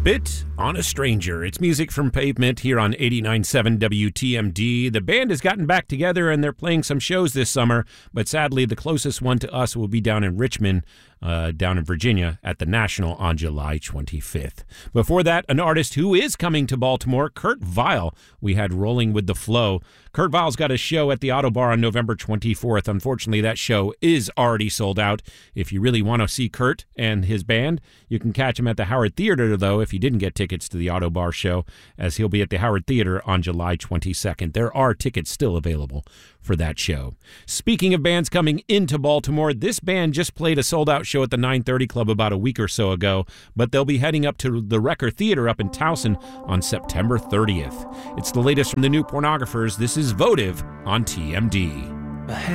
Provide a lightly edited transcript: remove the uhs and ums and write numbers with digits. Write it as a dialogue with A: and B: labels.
A: Spit on a Stranger. It's music from Pavement here on 89.7 WTMD. The band has gotten back together and they're playing some shows this summer, but sadly the closest one to us will be down in Richmond, down in Virginia at the National on July 25th. Before that, an artist who is coming to Baltimore, Kurt Vile. We had Rolling with the Flow. Kurt Vile's got a show at the Auto Bar on November 24th. Unfortunately, that show is already sold out. If you really want to see Kurt and his band, you can catch him at the Howard Theater, though, if you didn't get tickets to the Auto Bar show, as he'll be at the Howard Theater on July 22nd. There are tickets still available for that show. Speaking of bands coming into Baltimore, this band just played a sold-out show at the 930 Club about a week or so ago, but they'll be heading up to the Recker Theater up in Towson on September 30th. It's the latest from the New Pornographers. This is Votive on TMD.